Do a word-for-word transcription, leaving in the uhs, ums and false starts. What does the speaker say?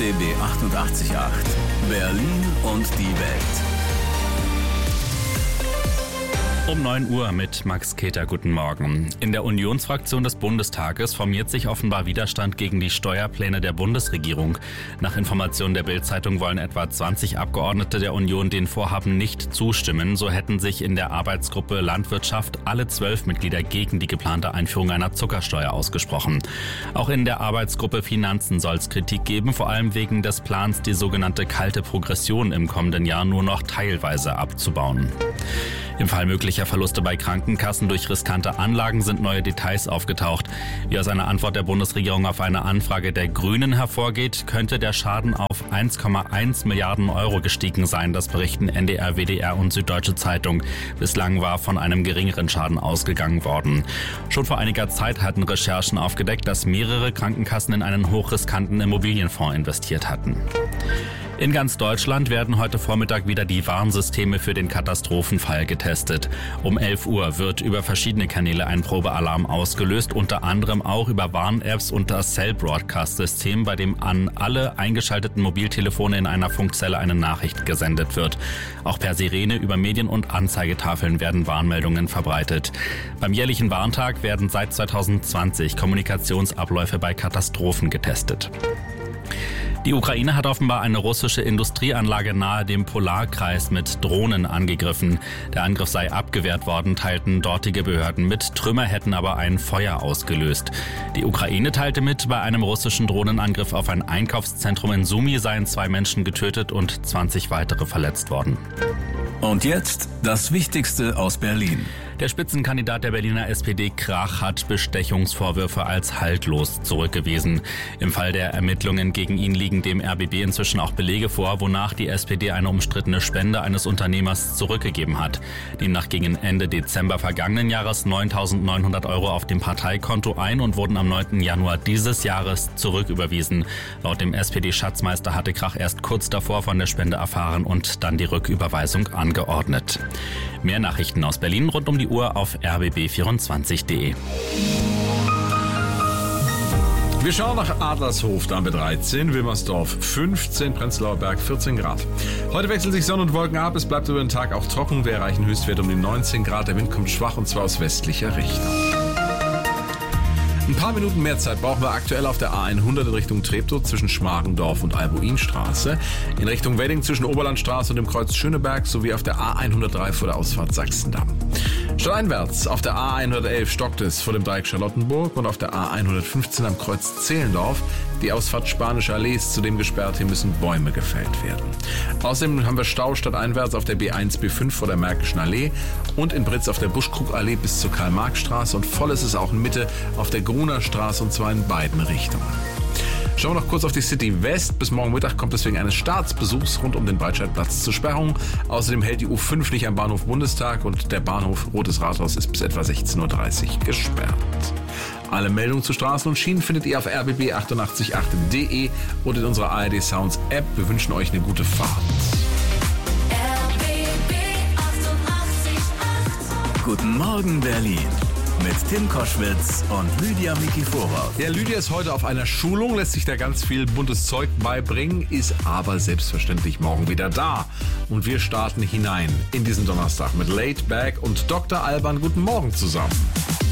B B achtundachtzig Komma acht. Berlin und die Welt. Um neun Uhr mit Max Keter, guten Morgen. In der Unionsfraktion des Bundestages formiert sich offenbar Widerstand gegen die Steuerpläne der Bundesregierung. Nach Informationen der Bild-Zeitung wollen etwa zwanzig Abgeordnete der Union den Vorhaben nicht zustimmen. So hätten sich in der Arbeitsgruppe Landwirtschaft alle zwölf Mitglieder gegen die geplante Einführung einer Zuckersteuer ausgesprochen. Auch in der Arbeitsgruppe Finanzen soll es Kritik geben, vor allem wegen des Plans, die sogenannte kalte Progression im kommenden Jahr nur noch teilweise abzubauen. Im Fall möglicher Verluste bei Krankenkassen durch riskante Anlagen sind neue Details aufgetaucht. Wie aus einer Antwort der Bundesregierung auf eine Anfrage der Grünen hervorgeht, könnte der Schaden auf eins Komma eins Milliarden Euro gestiegen sein. Das berichten N D R, W D R und Süddeutsche Zeitung. Bislang war von einem geringeren Schaden ausgegangen worden. Schon vor einiger Zeit hatten Recherchen aufgedeckt, dass mehrere Krankenkassen in einen hochriskanten Immobilienfonds investiert hatten. In ganz Deutschland werden heute Vormittag wieder die Warnsysteme für den Katastrophenfall getestet. Um elf Uhr wird über verschiedene Kanäle ein Probealarm ausgelöst, unter anderem auch über Warn-Apps und das Cell-Broadcast-System, bei dem an alle eingeschalteten Mobiltelefone in einer Funkzelle eine Nachricht gesendet wird. Auch per Sirene über Medien- und Anzeigetafeln werden Warnmeldungen verbreitet. Beim jährlichen Warntag werden seit zweitausendzwanzig Kommunikationsabläufe bei Katastrophen getestet. Die Ukraine hat offenbar eine russische Industrieanlage nahe dem Polarkreis mit Drohnen angegriffen. Der Angriff sei abgewehrt worden, teilten dortige Behörden mit. Trümmer hätten aber ein Feuer ausgelöst. Die Ukraine teilte mit, bei einem russischen Drohnenangriff auf ein Einkaufszentrum in Sumy seien zwei Menschen getötet und zwanzig weitere verletzt worden. Und jetzt das Wichtigste aus Berlin. Der Spitzenkandidat der Berliner S P D Krach hat Bestechungsvorwürfe als haltlos zurückgewiesen. Im Fall der Ermittlungen gegen ihn liegen dem R B B inzwischen auch Belege vor, wonach die S P D eine umstrittene Spende eines Unternehmers zurückgegeben hat. Demnach gingen Ende Dezember vergangenen Jahres neuntausendneunhundert Euro auf dem Parteikonto ein und wurden am neunten Januar dieses Jahres zurücküberwiesen. Laut dem S P D-Schatzmeister hatte Krach erst kurz davor von der Spende erfahren und dann die Rücküberweisung angeordnet. Mehr Nachrichten aus Berlin rund um die Uhr auf r b b vierundzwanzig punkt d e. Wir schauen nach Adlershof, Dambe dreizehn, Wilmersdorf fünfzehn, Prenzlauer Berg vierzehn Grad. Heute wechseln sich Sonne und Wolken ab, es bleibt über den Tag auch trocken. Wir erreichen Höchstwert um die neunzehn Grad, der Wind kommt schwach und zwar aus westlicher Richtung. Ein paar Minuten mehr Zeit brauchen wir aktuell auf der A hundert in Richtung Treptow zwischen Schmargendorf und Albuinstraße, in Richtung Wedding zwischen Oberlandstraße und dem Kreuz Schöneberg sowie auf der A hundertdrei vor der Ausfahrt Sachsendamm. Stadteinwärts auf der A hundertelf stockt es vor dem Dreieck Charlottenburg und auf der A hundertfünfzehn am Kreuz Zehlendorf. Die Ausfahrt Spanische Allee ist zudem gesperrt, hier müssen Bäume gefällt werden. Außerdem haben wir Stau stadteinwärts auf der B eins B fünf vor der Märkischen Allee und in Britz auf der Buschkrugallee bis zur Karl-Marx-Straße und voll ist es auch in Mitte auf der Gruner Straße und zwar in beiden Richtungen. Schauen wir noch kurz auf die City West. Bis morgen Mittag kommt es wegen eines Staatsbesuchs rund um den Breitscheidplatz zur Sperrung. Außerdem hält die U fünf nicht am Bahnhof Bundestag und der Bahnhof Rotes Rathaus ist bis etwa sechzehn Uhr dreißig gesperrt. Alle Meldungen zu Straßen und Schienen findet ihr auf r b b achtundachtzig Komma acht punkt d e und in unserer A R D Sounds App. Wir wünschen euch eine gute Fahrt. R B B achtundachtzig Komma acht. Guten Morgen Berlin. Mit Tim Koschwitz und Lydia Mikiforos. Ja, Lydia ist heute auf einer Schulung, lässt sich da ganz viel buntes Zeug beibringen, ist aber selbstverständlich morgen wieder da. Und wir starten hinein in diesen Donnerstag mit Laid Back und Doktor Alban. Guten Morgen zusammen.